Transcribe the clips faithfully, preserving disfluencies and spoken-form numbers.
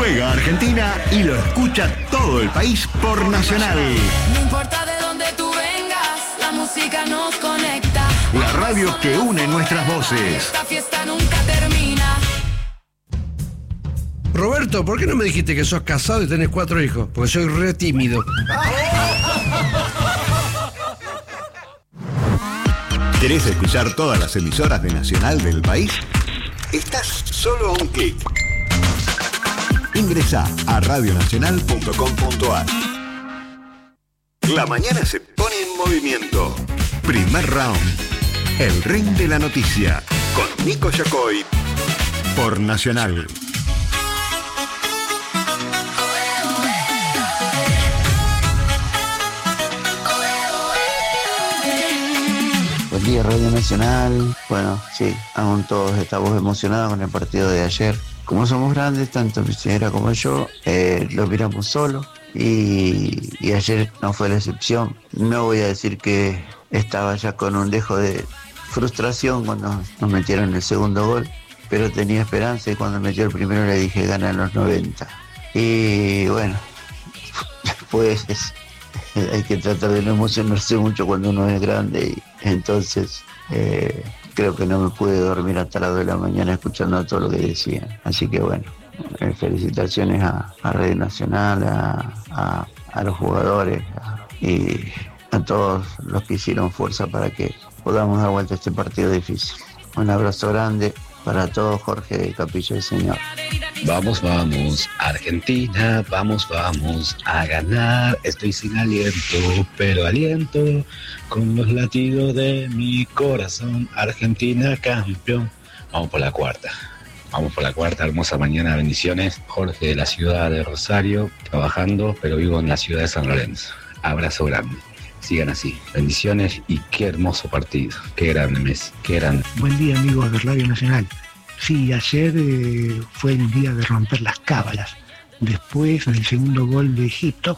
Juega Argentina y lo escucha todo el país por Nacional. No importa de dónde tú vengas, la música nos conecta. La radio que une nuestras voces. Esta fiesta nunca termina. Roberto, ¿por qué no me dijiste que sos casado y tenés cuatro hijos? Porque soy re tímido. ¿Querés escuchar todas las emisoras de Nacional del país? Estás solo a un clic. Ingresá a radio nacional punto com punto a r. La mañana se pone en movimiento. Primer round. El ring de la noticia. Con Nico Yacoy. Por Nacional. Buen día, Radio Nacional. Bueno, sí, aún todos estamos emocionados con el partido de ayer. Como somos grandes, tanto mi señora como yo, eh, lo miramos solo y, y ayer no fue la excepción. No voy a decir que estaba ya con un dejo de frustración cuando nos metieron el segundo gol, pero tenía esperanza y cuando metió el primero le dije ganan los noventa. Y bueno, pues hay que tratar de no emocionarse mucho cuando uno es grande y entonces eh, creo que no me pude dormir hasta las dos de la mañana escuchando todo lo que decían. Así que bueno, eh, felicitaciones a, a Radio Nacional, a, a, a los jugadores a, y a todos los que hicieron fuerza para que podamos dar vuelta a este partido difícil. Un abrazo grande para todos, Jorge de Capilla del Señor. Vamos, vamos, Argentina, vamos, vamos a ganar. Estoy sin aliento, pero aliento con los latidos de mi corazón. Argentina campeón. Vamos por la cuarta. Vamos por la cuarta, hermosa mañana, bendiciones. Jorge de la ciudad de Rosario, trabajando, pero vivo en la ciudad de San Lorenzo. Abrazo grande. Sigan así, bendiciones y qué hermoso partido. Qué grande Messi, qué grande. Buen día, amigos de Radio Nacional. Sí, ayer eh, fue el día de romper las cábalas. Después, en el segundo gol de Egipto,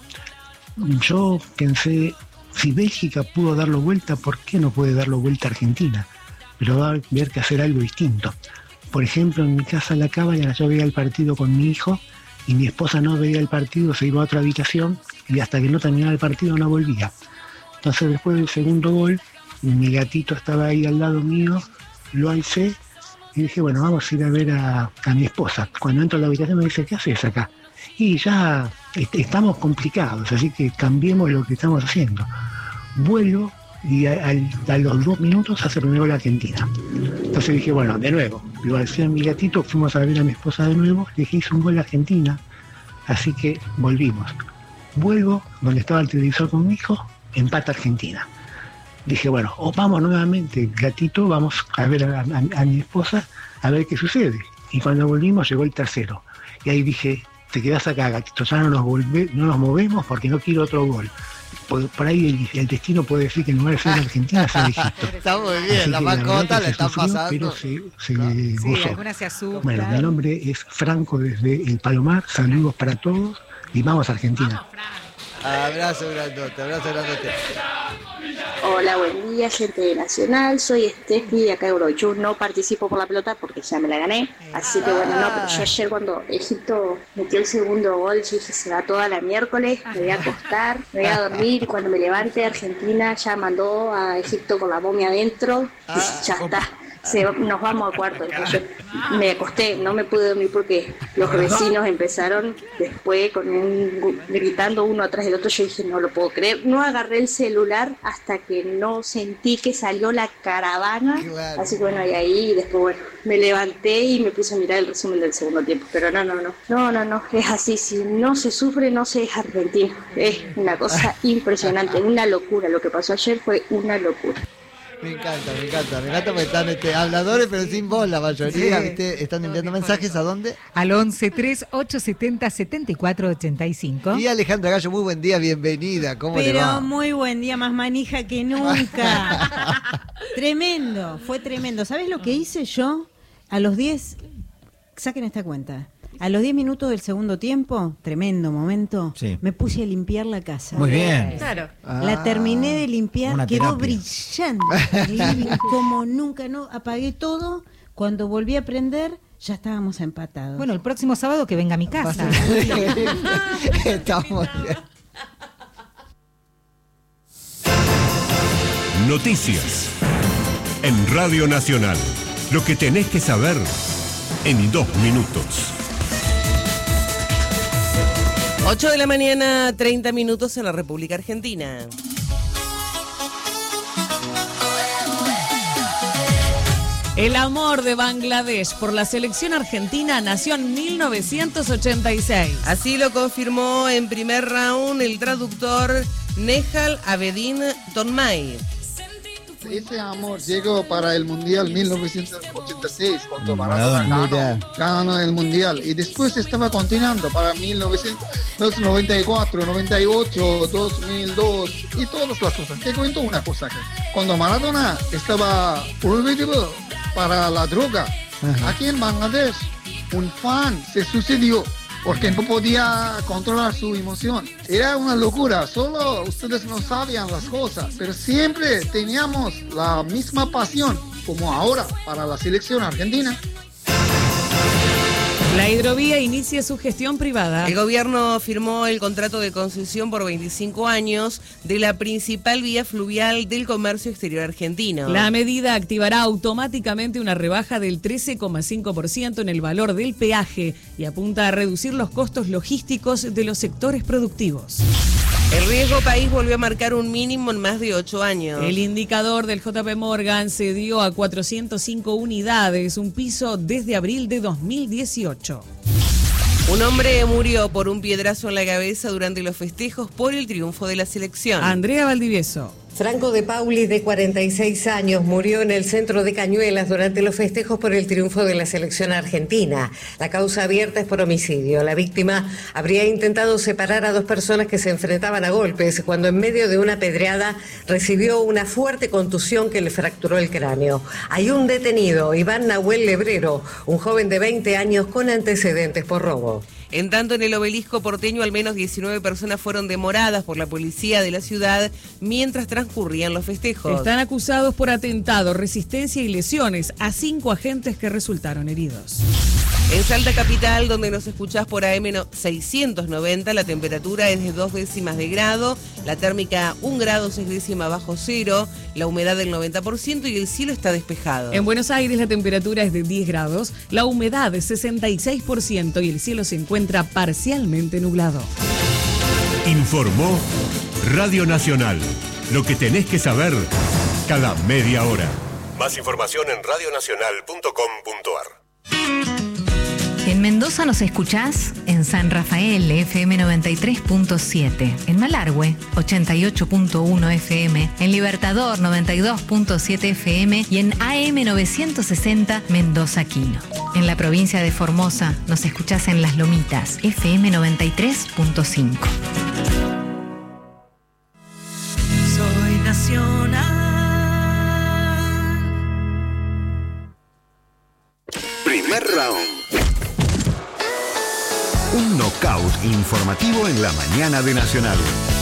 yo pensé, si Bélgica pudo darlo vuelta, ¿por qué no puede darlo vuelta Argentina? Pero va a haber que hacer algo distinto. Por ejemplo, en mi casa, en la cábala, yo veía el partido con mi hijo y mi esposa no veía el partido, se iba a otra habitación y hasta que no terminaba el partido no volvía. Entonces, después del segundo gol, mi gatito estaba ahí al lado mío, lo alcé y dije, bueno, vamos a ir a ver a, a mi esposa. Cuando entro a la habitación me dice, ¿qué haces acá? Y ya est- estamos complicados, así que cambiemos lo que estamos haciendo. Vuelvo y a, a, a los dos minutos hace el primer gol Argentina. Entonces dije, bueno, de nuevo, lo alcé a mi gatito, fuimos a ver a mi esposa de nuevo, le dije, hizo un gol Argentina, así que volvimos. Vuelvo, donde estaba el televisor con mi hijo, empata Argentina. Dije, bueno, o vamos nuevamente, gatito, vamos a ver a, a, a mi esposa, a ver qué sucede. Y cuando volvimos llegó el tercero. Y ahí dije, te quedás acá, gatito, ya no nos, volve, no nos movemos porque no quiero otro gol. Por, por ahí el, el destino puede decir que en lugar de ser Argentina, sea Egipto. Está muy bien, Así la que mascota la le está sufrió, pasando. pero se, se Sí, gozó. algunas se asustan. Bueno, mi nombre es Franco desde El Palomar, saludos para todos y vamos a Argentina. Abrazo grandote, abrazo grandote. Hola, buen día, gente de Nacional. Soy Steffi de acá de Uruguay. No participo por la pelota porque ya me la gané. Así que bueno, no, pero yo ayer cuando Egipto metió el segundo gol, yo dije, se va toda la miércoles, me voy a acostar, me voy a dormir. Y cuando me levante, Argentina ya mandó a Egipto con la momia adentro. Y ya está. Se, nos vamos a cuarto. Entonces me acosté, no me pude dormir porque los vecinos empezaron después con un, gritando uno atrás del otro. Yo dije, no lo puedo creer. No agarré el celular hasta que no sentí que salió la caravana. Claro. Así que bueno, y ahí después bueno, me levanté y me puse a mirar el resumen del segundo tiempo. Pero no, no, no, no, no, no, es así. Si no se sufre, no se es argentino. Es una cosa impresionante, una locura. Lo que pasó ayer fue una locura. Me encanta, me encanta, me encanta porque están este, habladores pero sin voz la mayoría, Sí. ¿viste? Están enviando mensajes, ¿a dónde? Al once tres ocho setenta setenta y cuatro ochenta y cinco. Y Alejandra Gallo, muy buen día, bienvenida, ¿cómo Pero le va? muy buen día, más manija que nunca. Tremendo, fue tremendo. ¿Sabes lo que hice yo? A los diez, saquen esta cuenta. A los diez minutos del segundo tiempo, tremendo momento, Sí. me puse a limpiar la casa. Muy bien. Claro. La terminé de limpiar, Una quedó terapia. brillante, el living como nunca, no apagué todo. Cuando volví a prender, ya estábamos empatados. Bueno, el próximo sábado que venga a mi casa. Estamos bien. Noticias en Radio Nacional. Lo que tenés que saber en dos minutos. ocho de la mañana, treinta minutos en la República Argentina. El amor de Bangladesh por la selección argentina nació en mil novecientos ochenta y seis. Así lo confirmó en primer round el traductor Nehal Abedin Tonmay. Ese amor llegó para el Mundial mil novecientos ochenta y seis cuando Maradona Maradona ganó, ganó el Mundial y después estaba continuando para mil novecientos noventa y cuatro, noventa y ocho, dos mil dos y todas las cosas. Te cuento una cosa que cuando Maradona estaba prohibido para la droga, ajá, aquí en Bangladesh un fan se sucedió porque no podía controlar su emoción. Era una locura, solo ustedes no sabían las cosas, pero siempre teníamos la misma pasión como ahora para la selección argentina. La hidrovía inicia su gestión privada. El gobierno firmó el contrato de concesión por veinticinco años de la principal vía fluvial del comercio exterior argentino. La medida activará automáticamente una rebaja del trece coma cinco por ciento en el valor del peaje y apunta a reducir los costos logísticos de los sectores productivos. El riesgo país volvió a marcar un mínimo en más de ocho años. El indicador del J P Morgan se dio a cuatrocientas cinco unidades, un piso desde abril de dos mil dieciocho. Un hombre murió por un piedrazo en la cabeza durante los festejos por el triunfo de la selección. Andrea Valdivieso. Franco de Pauli, de cuarenta y seis años, murió en el centro de Cañuelas durante los festejos por el triunfo de la selección argentina. La causa abierta es por homicidio. La víctima habría intentado separar a dos personas que se enfrentaban a golpes cuando en medio de una pedreada recibió una fuerte contusión que le fracturó el cráneo. Hay un detenido, Iván Nahuel Lebrero, un joven de veinte años con antecedentes por robo. En tanto, en el obelisco porteño, al menos diecinueve personas fueron demoradas por la policía de la ciudad mientras transcurrían los festejos. Están acusados por atentado, resistencia y lesiones a cinco agentes que resultaron heridos. En Salta Capital, donde nos escuchás por A M seiscientos noventa, la temperatura es de dos décimas de grado, la térmica un grado seis décimas bajo cero, la humedad del noventa por ciento y el cielo está despejado. En Buenos Aires la temperatura es de diez grados, la humedad es sesenta y seis por ciento y el cielo se encuentra parcialmente nublado. Informó Radio Nacional. Lo que tenés que saber cada media hora. Más información en radio nacional punto com punto ar. En Mendoza nos escuchás en San Rafael, F M noventa y tres punto siete, en Malargüe, ochenta y ocho punto uno F M, en Libertador, noventa y dos punto siete F M y en A M novecientos sesenta Mendoza Quino. En la provincia de Formosa nos escuchás en Las Lomitas, F M noventa y tres punto cinco. Soy nacional. Primer round. Un knockout informativo en la mañana de Nacional.